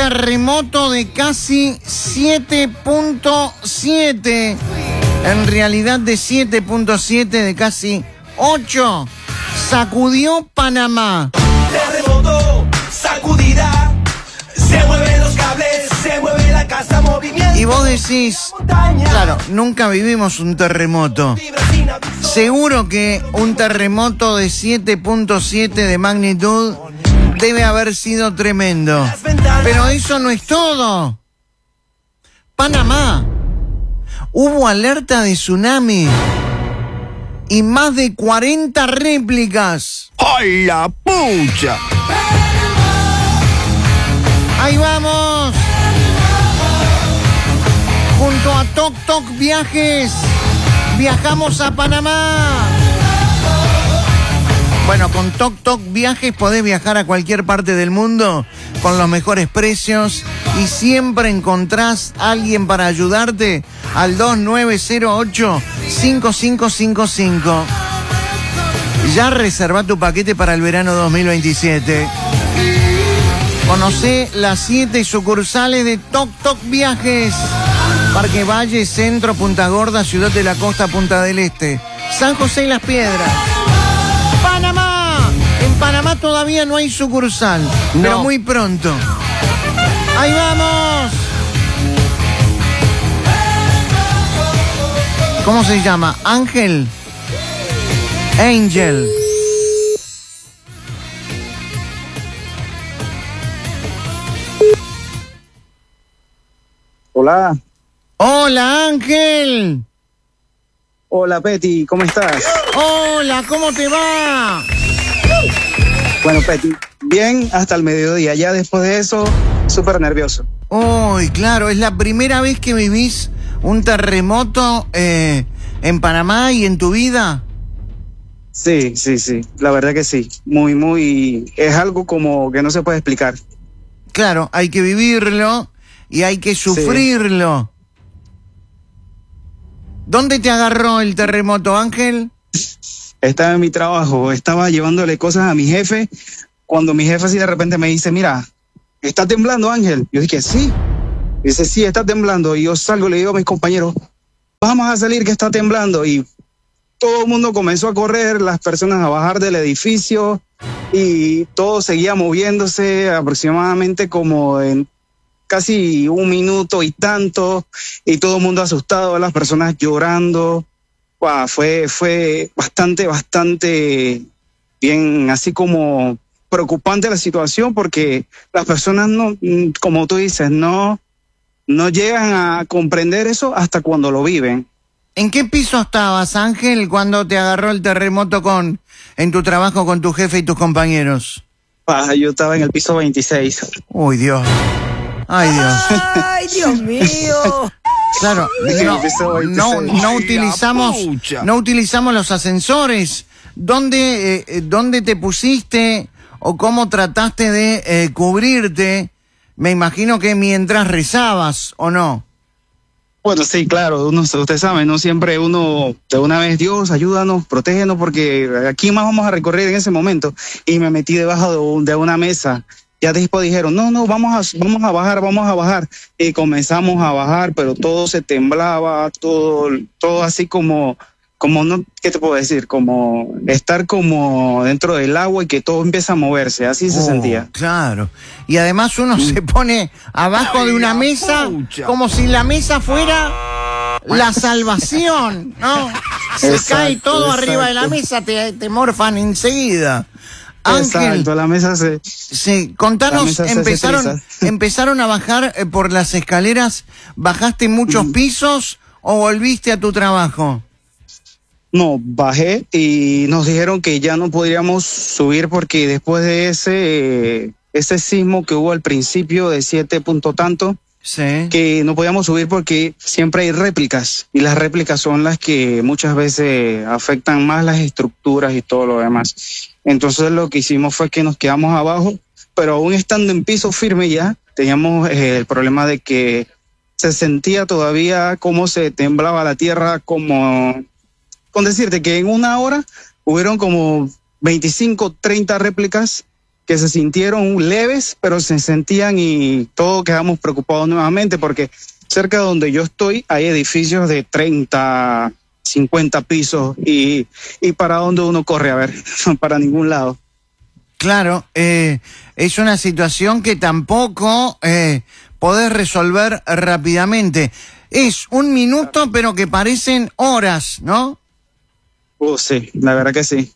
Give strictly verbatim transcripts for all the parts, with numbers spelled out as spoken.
terremoto de casi siete punto siete. En realidad de siete punto siete, de casi ocho. Sacudió Panamá. Terremoto, sacudida. Se mueven los cables, se mueve la casa, movimiento. Y vos decís, claro, nunca vivimos un terremoto. Seguro que un terremoto de siete punto siete de magnitud debe haber sido tremendo. Pero eso no es todo. Panamá. Hubo alerta de tsunami y más de cuarenta réplicas. ¡Ay, la pucha! ¡Ahí vamos! Junto a Toc Toc Viajes, viajamos a Panamá. Bueno, con Toc Toc Viajes podés viajar a cualquier parte del mundo con los mejores precios y siempre encontrás a alguien para ayudarte al dos nueve cero ocho, cinco cinco cinco cinco. Ya reserva tu paquete para el verano dos mil veintisiete. Conocé las siete sucursales de Toc Toc Viajes. Parque Valle, Centro, Punta Gorda, Ciudad de la Costa, Punta del Este, San José y Las Piedras. ¡Panamá! En Panamá todavía no hay sucursal, no. Pero muy pronto. ¡Ahí vamos! ¿Cómo se llama? Ángel. Angel. Hola. Hola, Ángel. Hola, Petty, ¿cómo estás? Hola, ¿cómo te va? Bueno, Petty, bien hasta el mediodía. Ya después de eso, súper nervioso. Uy, claro, es la primera vez que vivís un terremoto eh, en Panamá y en tu vida. Sí, sí, sí, la verdad que sí. Muy, muy... Es algo como que no se puede explicar. Claro, hay que vivirlo y hay que sufrirlo. Sí. ¿Dónde te agarró el terremoto, Ángel? Estaba en mi trabajo, estaba llevándole cosas a mi jefe, cuando mi jefe así de repente me dice, mira, ¿está temblando, Ángel? Yo dije, sí. Dice, sí, está temblando. Y yo salgo y le digo a mis compañeros, vamos a salir que está temblando. Y todo el mundo comenzó a correr, las personas a bajar del edificio y todo seguía moviéndose aproximadamente como en casi un minuto y tanto, y todo el mundo asustado, las personas llorando. Wow, fue, fue bastante, bastante bien, así como preocupante la situación, porque las personas no, como tú dices, no, no llegan a comprender eso hasta cuando lo viven. ¿En qué piso estabas, Ángel, cuando te agarró el terremoto con, en tu trabajo con tu jefe y tus compañeros? Ah, yo estaba en el piso veintiséis. Uy, Dios. Ay, Dios. Ay, Dios mío. Claro, no, no, no utilizamos, no utilizamos los ascensores. ¿Dónde, eh, dónde te pusiste o cómo trataste de eh, cubrirte? Me imagino que mientras rezabas, ¿o no? Bueno, sí, claro, uno, usted sabe, no siempre uno de una vez, Dios, ayúdanos, protégenos, porque aquí más vamos a recorrer en ese momento. Y me metí debajo de, un, de una mesa. Ya después dijeron, no, no, vamos a, vamos a bajar, vamos a bajar. Y comenzamos a bajar, pero todo se temblaba, todo, todo así como, como no, ¿qué te puedo decir? Como estar como dentro del agua y que todo empieza a moverse, así se oh, sentía. Claro. Y además uno mm. se pone abajo de una mesa como si la mesa fuera la salvación, ¿no? Se exacto, cae todo exacto. arriba de la mesa, te, te morfan enseguida. Ángel, exacto, la mesa se... Sí, contanos, mesa empezaron, se empezaron a bajar eh, por las escaleras, ¿bajaste muchos mm. pisos o volviste a tu trabajo? No, bajé y nos dijeron que ya no podríamos subir porque después de ese, ese sismo que hubo al principio de siete punto tanto, sí. que no podíamos subir porque siempre hay réplicas y las réplicas son las que muchas veces afectan más las estructuras y todo lo demás. Entonces lo que hicimos fue que nos quedamos abajo, pero aún estando en piso firme ya, teníamos eh, el problema de que se sentía todavía cómo se temblaba la tierra, como, con decirte que en una hora hubieron como veinticinco, treinta réplicas que se sintieron leves, pero se sentían y todos quedamos preocupados nuevamente porque cerca de donde yo estoy hay edificios de treinta, cincuenta pisos y, y para dónde uno corre, a ver, para ningún lado. Claro, eh, es una situación que tampoco eh, podés resolver rápidamente. Es un minuto, pero que parecen horas, ¿no? Oh, sí, la verdad que sí.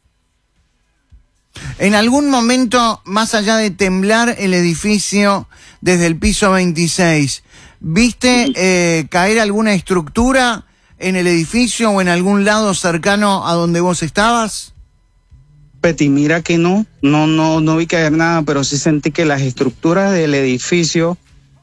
En algún momento, más allá de temblar el edificio desde el piso veintiséis, ¿viste eh, caer alguna estructura en el edificio o en algún lado cercano a donde vos estabas? Peti, mira que no, no, no, no vi caer nada, pero sí sentí que las estructuras del edificio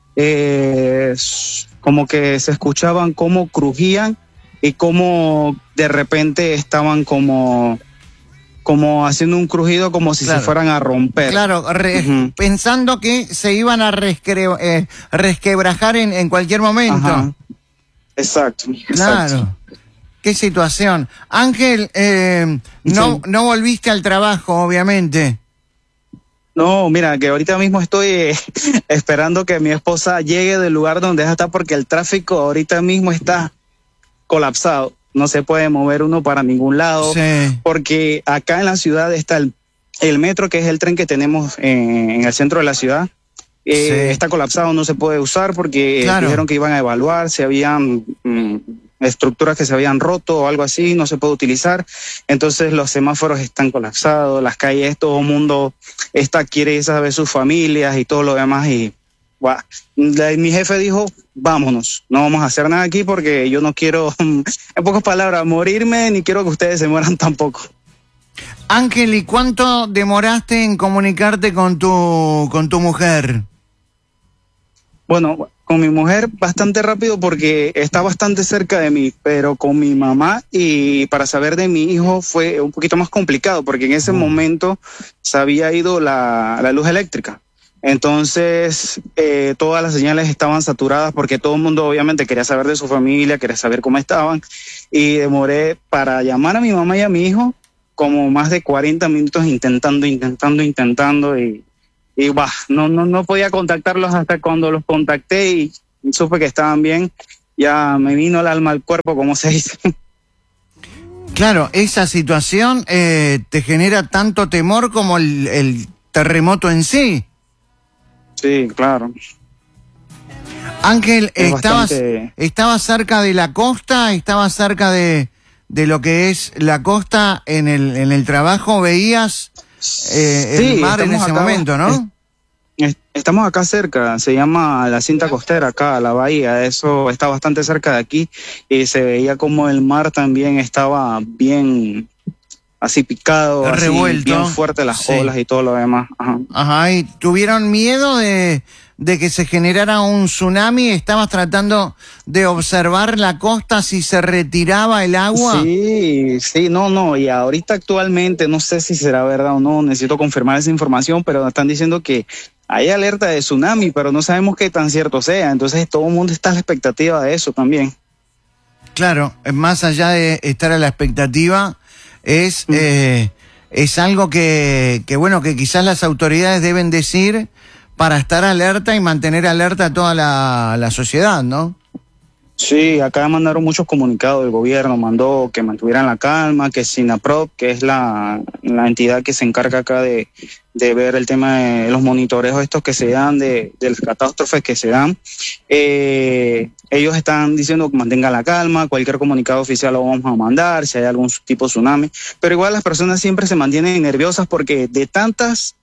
eh, como que se escuchaban cómo crujían y cómo de repente estaban como, como haciendo un crujido como si claro. se fueran a romper. Claro, re, uh-huh. pensando que se iban a resque, eh, resquebrajar en, en cualquier momento. Ajá. Exacto. Claro. Exacto. Qué situación. Ángel, eh, no, sí. no volviste al trabajo, obviamente. No, mira, que ahorita mismo estoy eh, esperando que mi esposa llegue del lugar donde ella está porque el tráfico ahorita mismo está colapsado. No se puede mover uno para ningún lado. Sí. Porque acá en la ciudad está el, el metro, que es el tren que tenemos en, en el centro de la ciudad. Eh, sí. Está colapsado, no se puede usar porque claro. dijeron que iban a evaluar si habían... Mmm, estructuras que se habían roto o algo así, no se puede utilizar, entonces los semáforos están colapsados, las calles, todo el mundo está, quiere irse a ver sus familias y todo lo demás y wow. Mi jefe dijo, vámonos, no vamos a hacer nada aquí porque yo no quiero, en pocas palabras, morirme, ni quiero que ustedes se mueran tampoco. Ángel, ¿y cuánto demoraste en comunicarte con tu, con tu mujer? Bueno, con mi mujer bastante rápido porque está bastante cerca de mí, pero con mi mamá y para saber de mi hijo fue un poquito más complicado porque en ese momento se había ido la, la luz eléctrica. Entonces, eh, todas las señales estaban saturadas porque todo el mundo obviamente quería saber de su familia, quería saber cómo estaban y demoré para llamar a mi mamá y a mi hijo como más de cuarenta minutos intentando, intentando, intentando y... Y bah, no, no, no podía contactarlos hasta cuando los contacté y supe que estaban bien. Ya me vino el alma al cuerpo, como se dice. Claro, esa situación eh, te genera tanto temor como el, el terremoto en sí. Sí, claro. Ángel, es ¿estabas, bastante... ¿estabas cerca de la costa? ¿Estabas cerca de, de lo que es la costa en el, en el trabajo? ¿Veías eh, el sí, mar en ese acá, momento, no? Es, estamos acá cerca, se llama la cinta costera acá, la bahía, eso está bastante cerca de aquí y se veía como el mar también estaba bien así picado, revuelto, así, bien fuerte las sí. olas y todo lo demás. Ajá. Ajá, ¿y tuvieron miedo de, de que se generara un tsunami? ¿Estabas tratando de observar la costa si se retiraba el agua? Sí, sí, no, no, y ahorita actualmente, no sé si será verdad o no, necesito confirmar esa información, pero están diciendo que hay alerta de tsunami, pero no sabemos qué tan cierto sea, entonces todo el mundo está a la expectativa de eso también. Claro, más allá de estar a la expectativa, es, mm. eh, es algo que, que, bueno, que quizás las autoridades deben decir para estar alerta y mantener alerta a toda la, la sociedad, ¿no? Sí, acá mandaron muchos comunicados, el gobierno mandó que mantuvieran la calma, que SINAPROC, que es la, la entidad que se encarga acá de, de ver el tema de los monitoreos estos que se dan, de, de las catástrofes que se dan, eh, ellos están diciendo que mantengan la calma, cualquier comunicado oficial lo vamos a mandar, si hay algún tipo de tsunami, pero igual las personas siempre se mantienen nerviosas porque de tantas...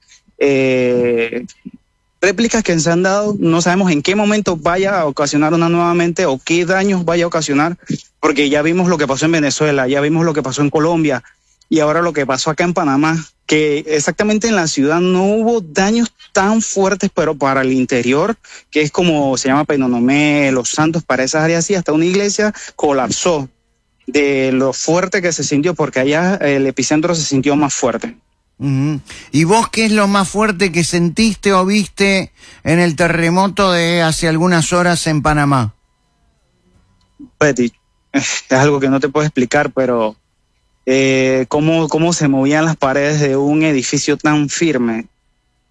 Eh, réplicas que se han dado, no sabemos en qué momento vaya a ocasionar una nuevamente o qué daños vaya a ocasionar, porque ya vimos lo que pasó en Venezuela, ya vimos lo que pasó en Colombia y ahora lo que pasó acá en Panamá, que exactamente en la ciudad no hubo daños tan fuertes, pero para el interior, que es como se llama Penonomé, Los Santos, para esas áreas sí, hasta una iglesia colapsó de lo fuerte que se sintió, porque allá el epicentro se sintió más fuerte. Uh-huh. ¿Y vos qué es lo más fuerte que sentiste o viste en el terremoto de hace algunas horas en Panamá? Betty, es algo que no te puedo explicar, pero eh, cómo, cómo se movían las paredes de un edificio tan firme.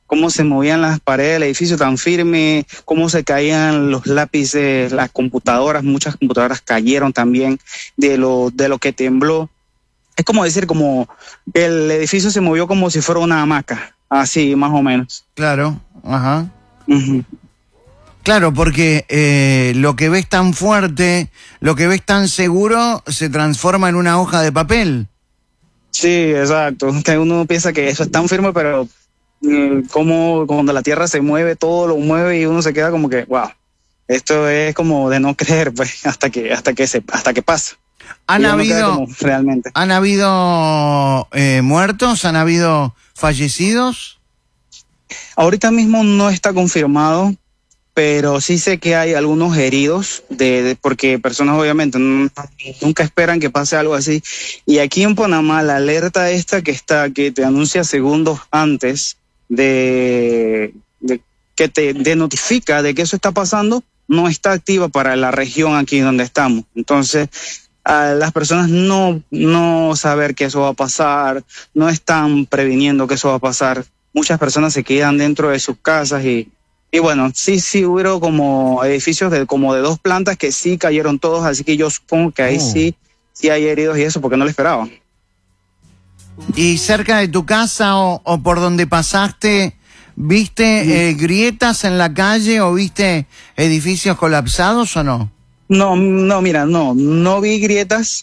cómo se movían las paredes del edificio tan firme, cómo se caían los lápices, las computadoras, muchas computadoras cayeron también de lo, de lo que tembló. Es como decir, como el edificio se movió como si fuera una hamaca, así más o menos. Claro, ajá. Uh-huh. Claro, porque eh, lo que ves tan fuerte, lo que ves tan seguro, se transforma en una hoja de papel. Sí, exacto. Que uno piensa que eso es tan firme, pero eh, como cuando la tierra se mueve, todo lo mueve y uno se queda como que, wow, esto es como de no creer, pues, hasta que hasta que se hasta que pasa. ¿Han habido realmente? ¿Han habido eh, muertos? ¿Han habido fallecidos? Ahorita mismo no está confirmado, pero sí sé que hay algunos heridos, de, de porque personas obviamente no, nunca esperan que pase algo así. Y aquí en Panamá la alerta esta que está, que te anuncia segundos antes de, de que te de notifica de que eso está pasando, no está activa para la región aquí donde estamos. Entonces, a las personas no, no saber que eso va a pasar, no están previniendo que eso va a pasar. Muchas personas se quedan dentro de sus casas y Y bueno, sí, sí hubo como edificios de como de dos plantas que sí cayeron todos, así que yo supongo que ahí oh. sí, sí hay heridos y eso, porque no lo esperaban. ¿Y cerca de tu casa o, o por donde pasaste, viste sí. eh, grietas en la calle o viste edificios colapsados o no? No, no, mira, no, no vi grietas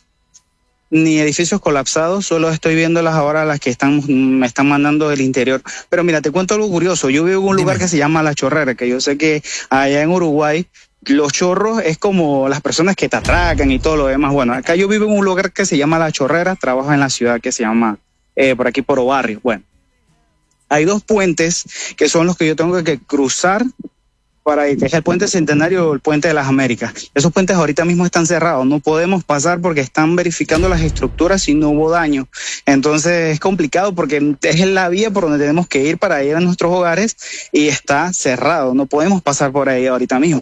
ni edificios colapsados, solo estoy viéndolas ahora las que están me están mandando del interior. Pero mira, te cuento algo curioso. Yo vivo en un lugar Dime. que se llama La Chorrera, que yo sé que allá en Uruguay los chorros es como las personas que te atracan y todo lo demás. Bueno, acá yo vivo en un lugar que se llama La Chorrera, trabajo en la ciudad que se llama eh, por aquí por Obarrio. Bueno, hay dos puentes que son los que yo tengo que cruzar para que es el puente Centenario o el puente de las Américas. Esos puentes ahorita mismo están cerrados, no podemos pasar porque están verificando las estructuras y no hubo daño. Entonces es complicado porque es la vía por donde tenemos que ir para ir a nuestros hogares y está cerrado, no podemos pasar por ahí ahorita mismo.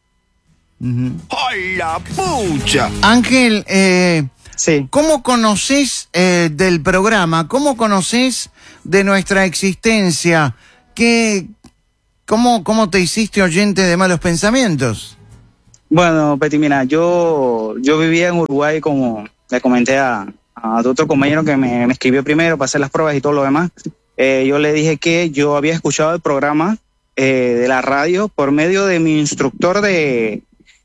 Uh-huh. ¡Ay, la pucha! Ángel, eh, sí. ¿cómo conoces eh, del programa? ¿Cómo conoces de nuestra existencia? ¿Qué... ¿Cómo, ¿Cómo te hiciste oyente de Malos Pensamientos? Bueno, Peti, mira, yo, yo vivía en Uruguay, como le comenté a, a otro compañero que me, me escribió primero para hacer las pruebas y todo lo demás. Eh, yo le dije que yo había escuchado el programa eh, de la radio por medio de mi instructor de,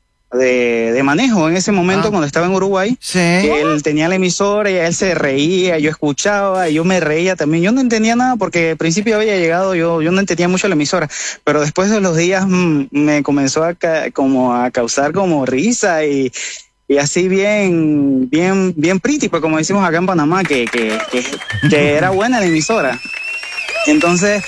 de, de manejo en ese momento, ah. cuando estaba en Uruguay. Sí. Que él tenía la emisora y él se reía, yo escuchaba y yo me reía también. Yo no entendía nada porque al principio había llegado, yo, yo no entendía mucho la emisora, pero después de los días mmm, me comenzó a, ca como a causar como risa y, y así bien, bien, bien pretty, pues como decimos acá en Panamá, que, que, que, que era buena la emisora. Entonces,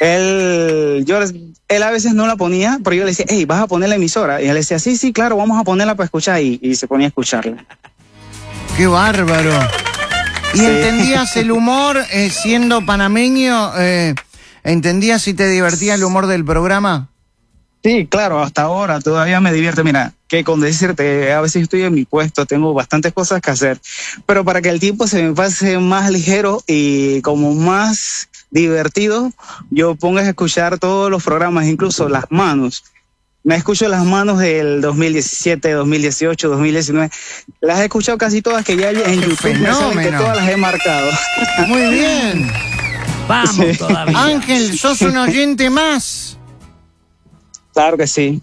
él, yo, él a veces no la ponía, pero yo le decía, hey, ¿vas a poner la emisora? Y él decía, sí, sí, claro, vamos a ponerla para escuchar, y, y se ponía a escucharla. ¡Qué bárbaro! ¿Y sí. entendías el humor eh, siendo panameño? Eh, ¿Entendías si te divertía el humor del programa? Sí, claro, hasta ahora todavía me divierte. Mira, que con decirte, a veces estoy en mi puesto, tengo bastantes cosas que hacer, pero para que el tiempo se me pase más ligero y como más divertido, yo pongo a escuchar todos los programas, incluso Las Manos. Me escucho Las Manos del dos mil diecisiete, dos mil dieciocho, dos mil diecinueve. Las he escuchado casi todas, que ya en YouTube fenómeno. me salen que todas las he marcado. Muy bien. Vamos sí. todavía. Ángel, sos un oyente más. Claro que sí.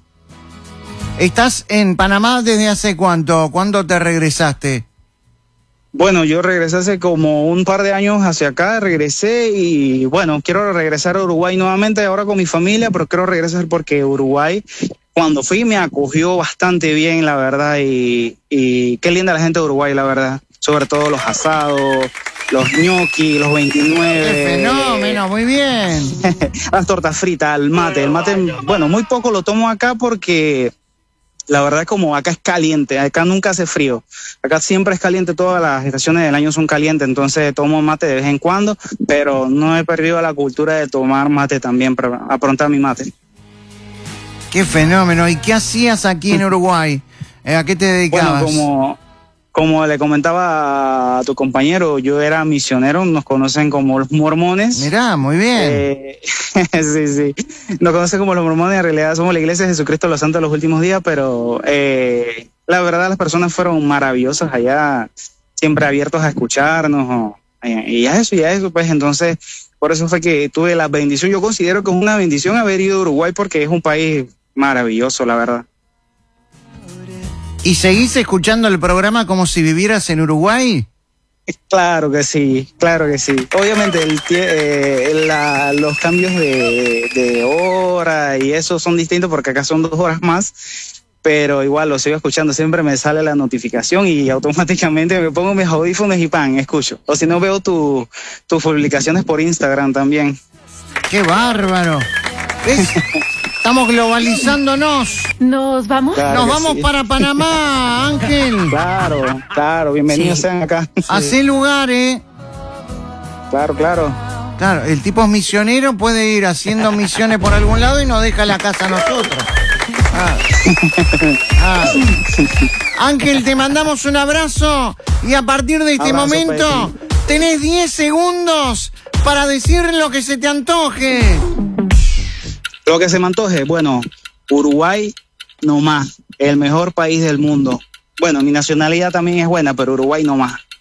¿Estás en Panamá desde hace cuánto? ¿Cuándo te regresaste? Bueno, yo regresé hace como un par de años hacia acá, regresé y bueno, quiero regresar a Uruguay nuevamente ahora con mi familia, pero quiero regresar porque Uruguay, cuando fui me acogió bastante bien, la verdad, y, y qué linda la gente de Uruguay, la verdad, sobre todo los asados, los ñoquis, los veintinueve. ¡Qué fenómeno! Muy bien. Las tortas fritas, el mate, el mate, bueno, muy poco lo tomo acá porque... La verdad, como acá es caliente, acá nunca hace frío. Acá siempre es caliente, todas las estaciones del año son calientes, entonces tomo mate de vez en cuando, pero no he perdido la cultura de tomar mate también, para aprontar mi mate. ¡Qué fenómeno! ¿Y qué hacías aquí en Uruguay? ¿A qué te dedicabas? Bueno, como, como le comentaba a tu compañero, yo era misionero, nos conocen como los mormones. Mirá, muy bien. Eh, sí, sí. Nos conocen como los mormones, en realidad somos la Iglesia de Jesucristo de los Santos de los Últimos Días, pero eh, la verdad las personas fueron maravillosas allá, siempre abiertos a escucharnos, eh, y a eso, y a eso, pues entonces, por eso fue que tuve la bendición. Yo considero que es una bendición haber ido a Uruguay porque es un país maravilloso, la verdad. ¿Y seguís escuchando el programa como si vivieras en Uruguay? Claro que sí, claro que sí. Obviamente el, eh, la, los cambios de, de hora y eso son distintos porque acá son dos horas más, pero igual lo sigo escuchando, siempre me sale la notificación y automáticamente me pongo mis audífonos y pan, escucho. O si no, veo tu, tus publicaciones por Instagram también. ¡Qué bárbaro! ¿Ves? Estamos globalizándonos. ¿Nos vamos? Claro Nos que vamos sí. para Panamá, Ángel. Claro, claro, bienvenidos Sí. sean acá. Hacé lugar, ¿eh? Claro, claro. Claro, el tipo es misionero, puede ir haciendo misiones por algún lado y nos deja la casa a nosotros. Ah. Ah. Ángel, te mandamos un abrazo y a partir de este Abrazo, momento tenés diez segundos para decir lo que se te antoje. Lo que se me antoje, bueno, Uruguay no más, el mejor país del mundo. Bueno, mi nacionalidad también es buena, pero Uruguay no más.